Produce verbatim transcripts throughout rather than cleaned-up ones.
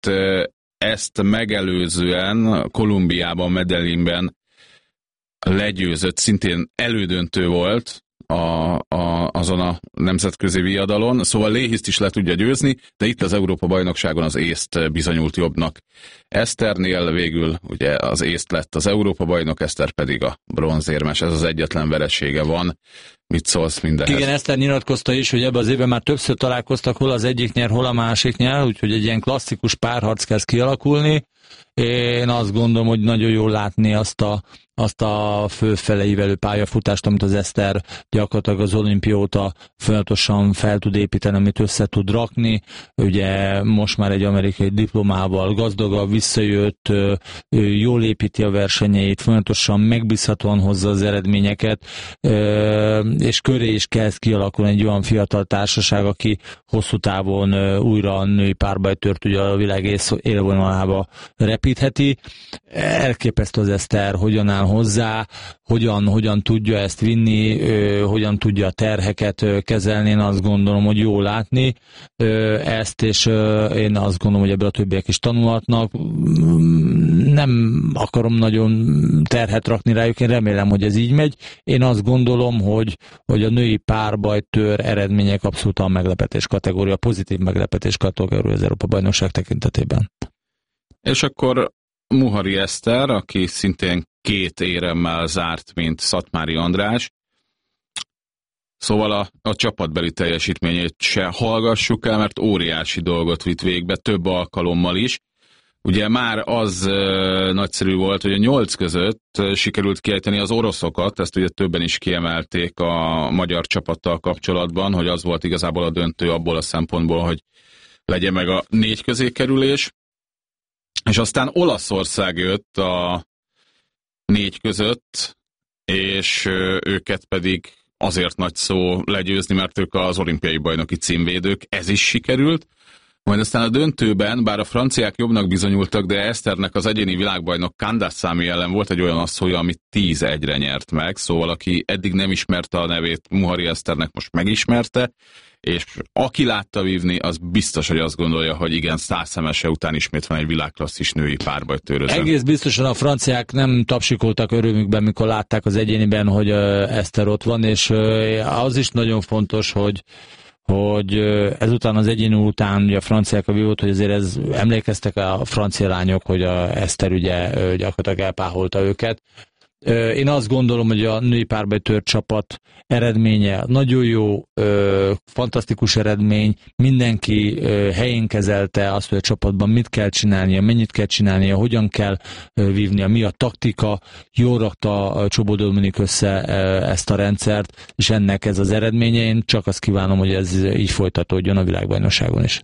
mert ezt megelőzően Kolumbiában, Medellinben legyőzött, szintén elődöntő volt a, a, azon a nemzetközi viadalon, szóval Léhiszt is le tudja győzni, de itt az Európa-bajnokságon az észt bizonyult jobbnak. Eszternél végül ugye az észt lett az Európa-bajnok, Eszter pedig a bronzérmes, ez az egyetlen veresége van. Mit szólsz mindenhez? Igen, Eszter nyilatkozta is, hogy ebben az évben már többször találkoztak, hol az egyik nyer, hol a másik nyer, úgyhogy egy ilyen klasszikus párharc kezd kialakulni. Én azt gondolom, hogy nagyon jól látni azt a, azt a fölfele ívelő pályafutást, amit az Eszter gyakorlatilag az olimpia óta folyamatosan fel tud építeni, amit össze tud rakni. Ugye most már egy amerikai diplomával gazdagabb, visszajött, jól építi a versenyeit, folyamatosan megbízhatóan hozza az eredményeket, és köré is kezd kialakulni egy olyan fiatal társaság, aki hosszú távon újra a női párbajtört ugye a világ élvonalába repítheti. Elképesztő az Eszter, hogyan áll hozzá, hogyan, hogyan tudja ezt vinni, hogyan tudja a terheket kezelni. Én azt gondolom, hogy jól látni ezt, és én azt gondolom, hogy ebből a többiek is tanulhatnak. Nem akarom nagyon terhet rakni rájuk, én remélem, hogy ez így megy. Én azt gondolom, hogy, hogy a női párbajtőr eredmények abszolút a meglepetés kategória, pozitív meglepetés kategória az Európa-bajnokság tekintetében. És akkor Muhari Eszter, aki szintén két éremmel zárt, mint Szatmári András. Szóval a, a csapatbeli teljesítményét se hallgassuk el, mert óriási dolgot vitt végbe több alkalommal is. Ugye már az e, nagyszerű volt, hogy a nyolc között sikerült kiejteni az oroszokat, ezt ugye többen is kiemelték a magyar csapattal kapcsolatban, hogy az volt igazából a döntő abból a szempontból, hogy legyen meg a négy közé kerülés. És aztán Olaszország jött a négy között, és őket pedig azért nagy szó legyőzni, mert ők az olimpiai bajnoki címvédők, ez is sikerült. Majd aztán a döntőben, bár a franciák jobbnak bizonyultak, de Eszternek az egyéni világbajnok Kandassami ellen volt egy olyan asszolya, amit tíz egyre nyert meg, szóval aki eddig nem ismerte a nevét, Muhari Eszternek most megismerte, és aki látta vívni, az biztos, hogy azt gondolja, hogy igen, százszemese után ismét van egy világklasszis női párbajtőrözőn. Egész biztosan a franciák nem tapsikoltak örömükben, mikor látták az egyéniben, hogy Eszter ott van, és az is nagyon fontos, hogy hogy ezután az egyéni után ugye a franciák a vívott, hogy azért ez, emlékeztek a francia lányok, hogy a Eszter ugye gyakorlatilag elpáholta őket. Én azt gondolom, hogy a női párbajtőr csapat eredménye nagyon jó, fantasztikus eredmény, mindenki helyén kezelte azt, hogy a csapatban mit kell csinálnia, mennyit kell csinálnia, hogyan kell vívnia, mi a taktika, jól rakta Csobó Dominik össze ezt a rendszert, és ennek ez az eredménye. Én csak azt kívánom, hogy ez így folytatódjon a világbajnokságon is.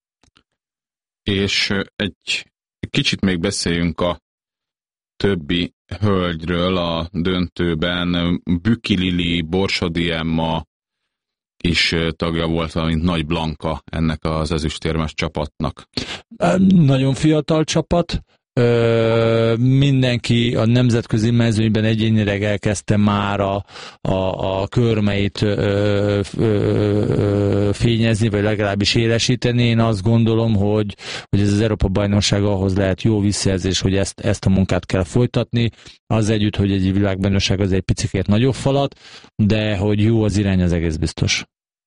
És egy kicsit még beszéljünk a többi hölgyről a döntőben. Büki Lili, Borsodi Emma is tagja volt, mint Nagy Blanka ennek az ezüstérmes csapatnak. Nagyon fiatal csapat. Ö, mindenki a nemzetközi mezőnyben egyénileg elkezdte már a, a, a körmeit ö, ö, ö, fényezni, vagy legalábbis élesíteni. Én azt gondolom, hogy, hogy ez az Európa-bajnokság ahhoz lehet jó visszajelzés, hogy ezt, ezt a munkát kell folytatni. Az együtt, hogy egy világbajnokság az egy picikét nagyobb falat, de hogy jó az irány, az egész biztos.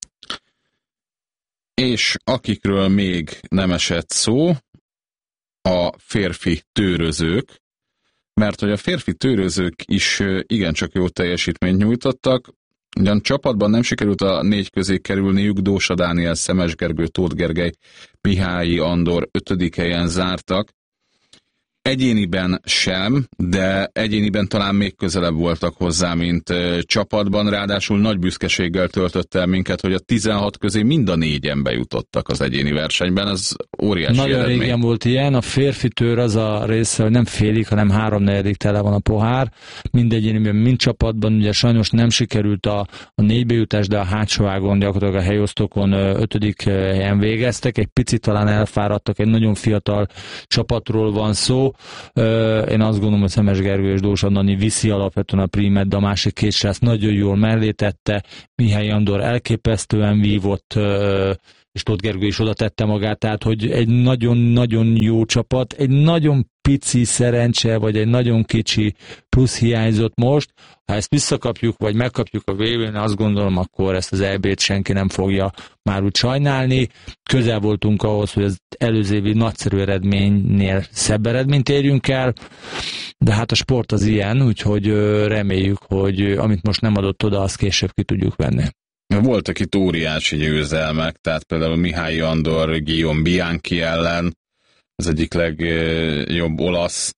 És akikről még nem esett szó, a férfi tőrözők, mert hogy a férfi tőrözők is igencsak jó teljesítményt nyújtottak. Ugyan csapatban nem sikerült a négy közé kerülniük, Dósa Dániel, Szemes Gergő, Tóth Gergely, Mihályi Andor ötödik helyen zártak. Egyéniben sem, de egyéniben talán még közelebb voltak hozzá, mint uh, csapatban, ráadásul nagy büszkeséggel töltött el minket, hogy a tizenhat közé mind a négyen bejutottak az egyéni versenyben, ez óriási Nagyon eredmény. régen volt ilyen, a férfi tőr az a része, hogy nem félig, hanem háromnegyedik tele van a pohár, mind egyéniben, mind csapatban, ugye sajnos nem sikerült a, a négybe jutás, de a hátsó ágon, gyakorlatilag a helyosztokon ötödik helyen végeztek, egy picit talán elfáradtak, egy nagyon fiatal csapatról van szó. Én azt gondolom, hogy Szemes Gergő és Dósa Dani viszi alapvetően a prímet, de a másik két srác nagyon jól mellé tette. Mihály Andor elképesztően vívott, és Tóth Gergő is oda tette magát, tehát hogy egy nagyon-nagyon jó csapat, egy nagyon pici szerencse, vagy egy nagyon kicsi plusz hiányzott most. Ha ezt visszakapjuk, vagy megkapjuk a vé bén, azt gondolom, akkor ezt az é bét senki nem fogja már úgy sajnálni. Közel voltunk ahhoz, hogy az előző évi nagyszerű eredménynél szebb eredményt érjünk el, de hát a sport az ilyen, úgyhogy reméljük, hogy amit most nem adott oda, azt később ki tudjuk venni. Voltak itt óriási győzelmek, tehát például Mihály Andor, Guillaume Bianchi ellen, az egyik legjobb olasz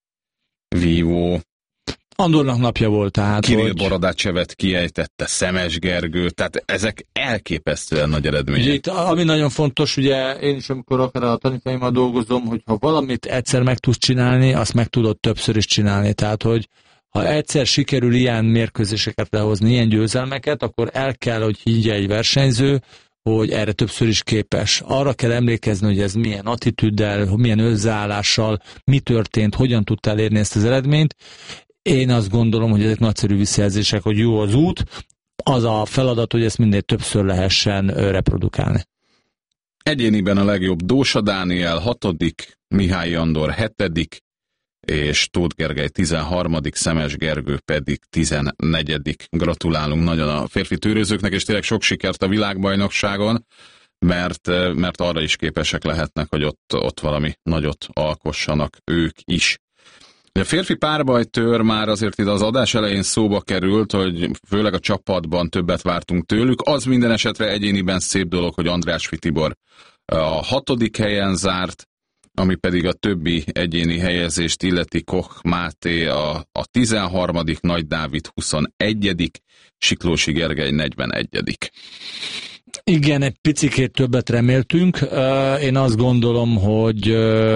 vívó. Andornak napja volt, tehát Kirill hogy... Borodácsevet kiejtette, Szemes Gergő, tehát ezek elképesztően nagy eredmények. Ugye itt, ami nagyon fontos, ugye én is amikor akár a tanítványaimmal dolgozom, hogy ha valamit egyszer meg tudsz csinálni, azt meg tudod többször is csinálni, tehát hogy ha egyszer sikerül ilyen mérkőzéseket lehozni, ilyen győzelmeket, akkor el kell, hogy higgye egy versenyző, hogy erre többször is képes. Arra kell emlékezni, hogy ez milyen attitűddel, milyen összeállással, mi történt, hogyan tudtál elérni ezt az eredményt. Én azt gondolom, hogy ezek nagyszerű visszajelzések, hogy jó az út, az a feladat, hogy ezt minél többször lehessen reprodukálni. Egyéniben a legjobb Dósa Dániel hatodik, Mihály Andor hetedik, és Tóth Gergely tizenharmadik, Szemes Gergő pedig tizennegyedik. Gratulálunk nagyon a férfi tűrőzőknek, és tényleg sok sikert a világbajnokságon, mert, mert arra is képesek lehetnek, hogy ott, ott valami nagyot alkossanak ők is. A férfi párbajtőr már azért itt az adás elején szóba került, hogy főleg a csapatban többet vártunk tőlük. Az minden esetre egyéniben szép dolog, hogy Andrásfi Tibor a hatodik helyen zárt, ami pedig a többi egyéni helyezést illeti. Koch Máté a, a tizenharmadik, Nagy Dávid huszonegyedik, Siklósi Gergely negyvenegyedik. Igen, egy picikét többet reméltünk. Én azt gondolom, hogy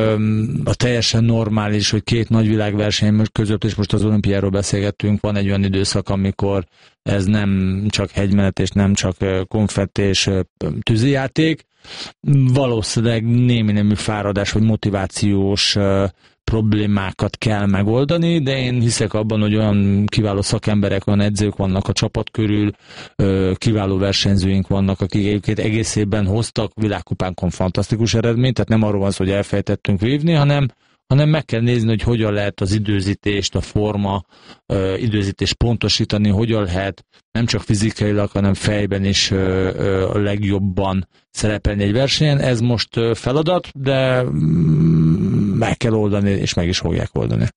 a teljesen normális, hogy két nagyvilágverseny között, és most az olimpiáról beszélgettünk, van egy olyan időszak, amikor ez nem csak hegymenet, és nem csak konfetti és tűzijáték. Valószínűleg némi nemű fáradás, vagy motivációs problémákat kell megoldani, de én hiszek abban, hogy olyan kiváló szakemberek, olyan edzők vannak a csapat körül, kiváló versenyzőink vannak, akik egyébként egész évben hoztak világkupánkon fantasztikus eredményt, tehát nem arról van szó, hogy elfejtettünk vívni, hanem, hanem meg kell nézni, hogy hogyan lehet az időzítést, a forma időzítést pontosítani, hogyan lehet nem csak fizikailag, hanem fejben is a legjobban szerepelni egy versenyen. Ez most feladat, de meg kell oldani, és meg is fogják oldani.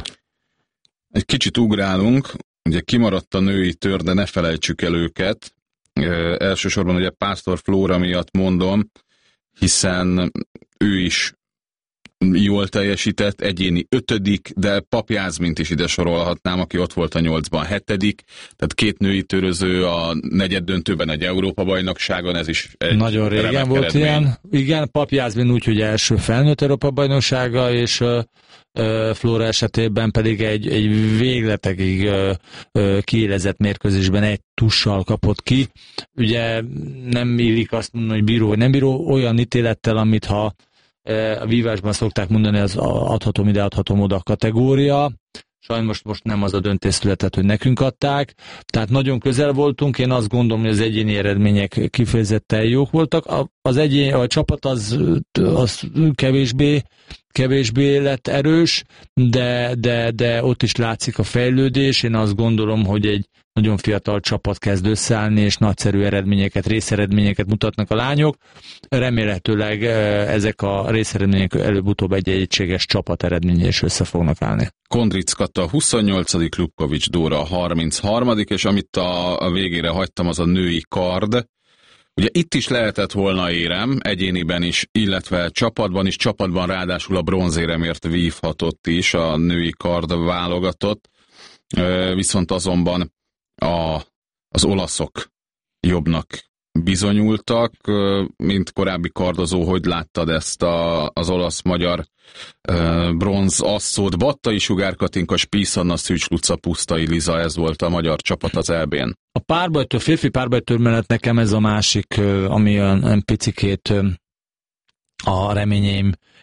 Egy kicsit ugrálunk, ugye kimaradt a női tör, de ne felejtsük el őket. E, elsősorban ugye Pásztor Flóra miatt mondom, hiszen ő is jól teljesített, egyéni ötödik, de Pap Jászmint is ide sorolhatnám, aki ott volt a nyolcban hetedik, tehát két női töröző a negyed döntőben egy Európa-bajnokságon, ez is egy nagyon régen volt eredmény. Ilyen. Igen, Pap Jászmin úgy, hogy első felnőtt Európa-bajnoksága, és uh, uh, Flóra esetében pedig egy, egy végletekig uh, uh, kiélezett mérkőzésben egy tussal kapott ki. Ugye nem illik azt mondani, hogy bíró vagy nem bíró, olyan ítélettel, amit ha a vívásban szokták mondani, az adhatom ide, adhatom oda kategória. Sajnos most nem az a döntés született, hogy nekünk adták. Tehát nagyon közel voltunk. Én azt gondolom, hogy az egyéni eredmények kifejezetten jók voltak. A, az egyén, a csapat az, az kevésbé, kevésbé lett erős, de, de, de ott is látszik a fejlődés. Én azt gondolom, hogy egy nagyon fiatal csapat kezd összeállni, és nagyszerű eredményeket, részeredményeket mutatnak a lányok. Remélhetőleg ezek a részeredmények előbb-utóbb egy egységes csapat eredménye is össze fognak állni. Kondric Kata a huszonnyolcadik, Lubkovics Dóra a harmincharmadik, és amit a, a végére hagytam, az a női kard. Ugye itt is lehetett volna érem, egyéniben is, illetve csapatban is, csapatban ráadásul a bronzéremért vívhatott is a női kard válogatott, viszont azonban A, az olaszok jobbnak bizonyultak, mint korábbi kardozó. Hogy láttad ezt a, az olasz-magyar e, bronz asszót? Battai Sugár Katinka, Spisz Anna, Szűcs Luca, Pusztai Liza, ez volt a magyar csapat az é bén. A párbajtőr, férfi párbajtőr mellett nekem ez a másik, ami olyan picikét a reményeim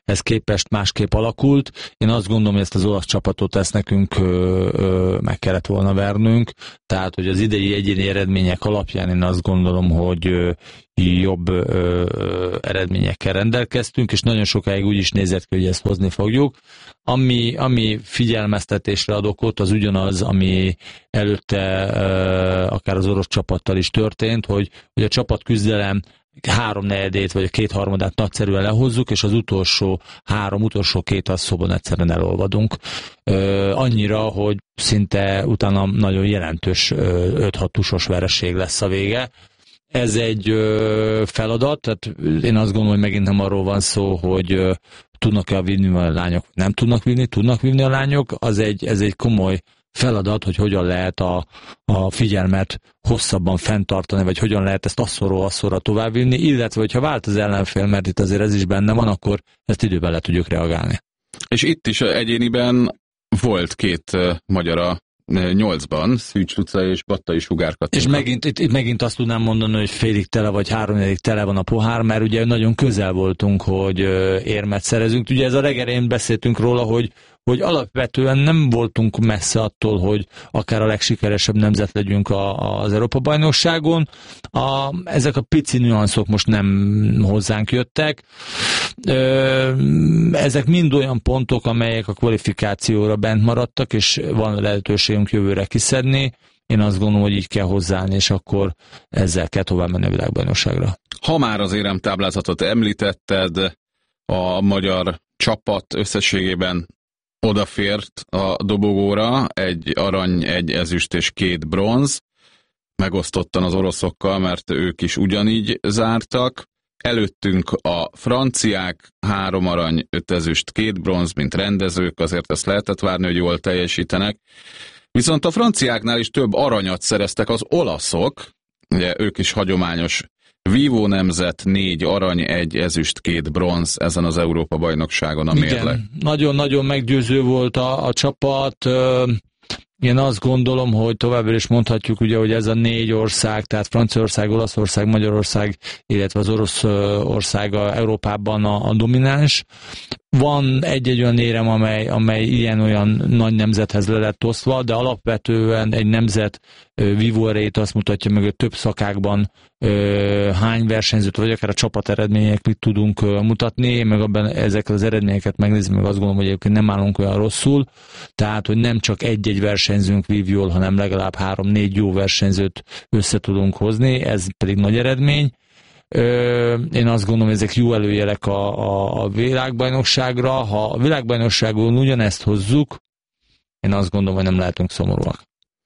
ez képest másképp alakult. Én azt gondolom, hogy ezt az olasz csapatot ezt nekünk ö, ö, meg kellett volna vernünk, tehát, hogy az idei egyéni eredmények alapján én azt gondolom, hogy ö, jobb ö, ö, eredményekkel rendelkeztünk, és nagyon sokáig úgy is nézett ki, hogy ezt hozni fogjuk. Ami, ami figyelmeztetésre ad okot, az ugyanaz, ami előtte ö, akár az orosz csapattal is történt, hogy, hogy a csapatküzdelem háromnegyedét vagy a kétharmadát nagyszerűen lehozzuk, és az utolsó három, utolsó két asszóban egyszerűen elolvadunk. Ö, annyira, hogy szinte utána nagyon jelentős öt-hat tusos vereség lesz a vége. Ez egy ö, feladat, tehát én azt gondolom, hogy megint nem arról van szó, hogy ö, tudnak-e vinni a lányok, nem tudnak vinni, tudnak vinni a lányok, az egy, ez egy komoly feladat, hogy hogyan lehet a, a figyelmet hosszabban fenntartani, vagy hogyan lehet ezt asszorról asszorra továbbvinni, illetve hogyha vált az ellenfél, mert itt azért ez is benne van, akkor ezt időben le tudjuk reagálni. És itt is egyéniben volt két uh, magyar a nyolcban, Szűcs Luca és Battai Sugár Katinka. És megint, itt, itt megint azt tudnám mondani, hogy félig tele vagy háromnegyedig tele van a pohár, mert ugye nagyon közel voltunk, hogy uh, érmet szerezünk. Ugye ez a legelején beszéltünk róla, hogy hogy alapvetően nem voltunk messze attól, hogy akár a legsikeresebb nemzet legyünk a, az Európa-bajnokságon. A, ezek a pici nüanszok most nem hozzánk jöttek. Ö, ezek mind olyan pontok, amelyek a kvalifikációra bent maradtak, és van lehetőségünk jövőre kiszedni. Én azt gondolom, hogy így kell hozzáállni, és akkor ezzel kell tovább menni a világbajnokságra. Ha már az éremtáblázatot említetted, a magyar csapat összességében odafért a dobogóra, egy arany, egy ezüst és két bronz, megosztottan az oroszokkal, mert ők is ugyanígy zártak. Előttünk a franciák, három arany, öt ezüst, két bronz, mint rendezők, azért ezt lehetett várni, hogy jól teljesítenek. Viszont a franciáknál is több aranyat szereztek az olaszok, ugye ők is hagyományos vívó nemzet, négy arany, egy ezüst, két bronz ezen az Európa-bajnokságon a mérleg. Igen, nagyon-nagyon meggyőző volt a, a csapat. Én azt gondolom, hogy továbbra is mondhatjuk, ugye, hogy ez a négy ország, tehát Franciaország, Olaszország, Magyarország, illetve az orosz ország a Európában a, a domináns. Van egy-egy olyan érem, amely, amely ilyen-olyan nagy nemzethez le lett osztva, de alapvetően egy nemzet vívó erejét azt mutatja meg, hogy több szakákban ö, hány versenyzőt, vagy akár a csapat eredmények mit tudunk ö, mutatni. Én meg abban ezeket az eredményeket megnézem, meg azt gondolom, hogy egyébként nem állunk olyan rosszul. Tehát, hogy nem csak egy-egy versenyzőnk vív jól, hanem legalább három-négy jó versenyzőt össze tudunk hozni, ez pedig nagy eredmény. Én azt gondolom, hogy ezek jó előjelek a, a, a világbajnokságra. Ha a világbajnokságon ugyanezt hozzuk, én azt gondolom, hogy nem lehetünk szomorúak.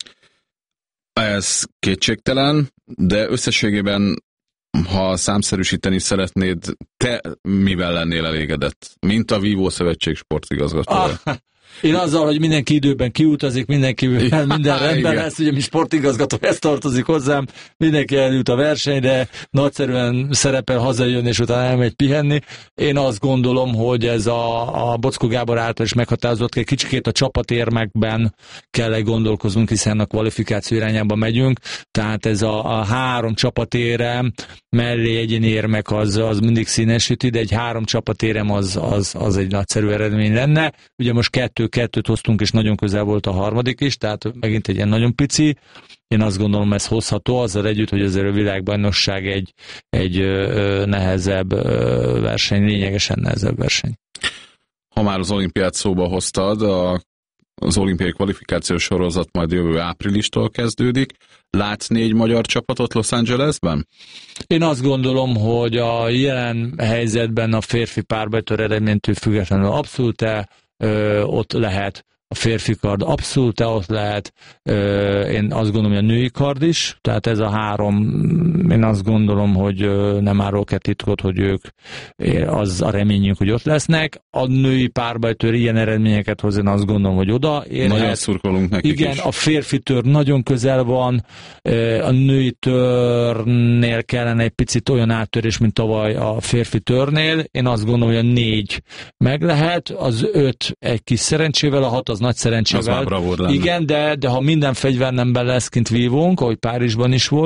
Ez kétségtelen, de összességében, ha számszerűsíteni szeretnéd, te mivel lennél elégedett? Mint a Vívó Szövetség sportigazgatója. Ah, én azzal, hogy mindenki időben kiutazik, mindenki minden rendben igen. lesz, ugye mi sportigazgató, ez tartozik hozzám, mindenki eljut a versenyre, nagyszerűen szerepel, hazajön, és utána elmegy pihenni. Én azt gondolom, hogy ez a, a Boczkó Gábor által is meghatározott, egy kicsikét a csapatérmekben kell egy gondolkoznunk, hiszen a kvalifikáció irányába megyünk, tehát ez a, a három csapatérem mellé egyéni érmek az, az mindig színesíti, de egy három csapatérem az, az, az egy nagyszerű eredmény lenne. Ugye most kettő-kettőt hoztunk, és nagyon közel volt a harmadik is, tehát megint egy ilyen nagyon pici. Én azt gondolom, ez hozható, azzal együtt, hogy azért a világbajnokság egy, egy ö, nehezebb ö, verseny, lényegesen nehezebb verseny. Ha már az olimpiát szóba hoztad, a, az olimpiai kvalifikációs sorozat majd jövő áprilistól kezdődik. Látsz négy magyar csapatot Los Angelesben? Én azt gondolom, hogy a jelen helyzetben a férfi párbajtól eredménytől függetlenül abszolút ö, ott lehet. A férfi kard abszolút ott lehet, én azt gondolom, hogy a női kard is, tehát ez a három, én azt gondolom, hogy nem árulok el titkot, hogy ők, az a reményünk, hogy ott lesznek. A női párbajtől ilyen eredményeket hoz, én azt gondolom, hogy oda érhet. Nagyon szurkolunk nekik Igen, is. A férfi tör nagyon közel van, a női törnél kellene egy picit olyan áttörés, mint tavaly a férfi törnél. Én azt gondolom, hogy a négy meg lehet, az öt egy kis szerencsével, a hat az nagy szerencsével. Az igen, de, de ha minden fegyvernemben lesz kint vívónk, ahogy Párizsban is volt,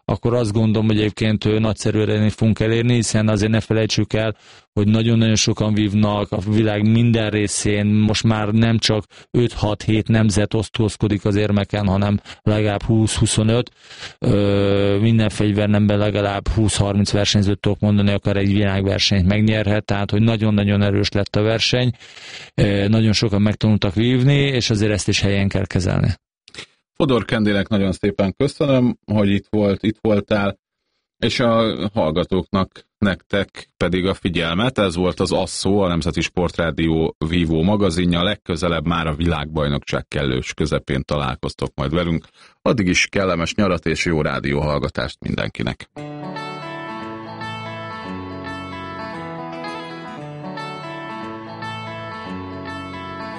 akkor azt gondolom, hogy egyébként nagyszerű eredményt fogunk elérni, hiszen azért ne felejtsük el, hogy nagyon-nagyon sokan vívnak a világ minden részén, most már nem csak öt-hat-hét nemzet osztózkodik az érmeken, hanem legalább húsz-huszonöt, minden fegyvernemben legalább húsz-harminc versenyzőt tudok mondani, akár egy világversenyt megnyerhet, tehát hogy nagyon-nagyon erős lett a verseny, nagyon sokan megtanultak vívni, és azért ezt is helyen kell kezelni. Fodor Kendinek nagyon szépen köszönöm, hogy itt volt, itt voltál, és a hallgatóknak, nektek pedig a figyelmet. Ez volt az Asszó, a Nemzeti Sportrádió vívó magazinja. Legközelebb már a világbajnokság kellős közepén találkoztok majd velünk. Addig is kellemes nyarat és jó rádióhallgatást mindenkinek.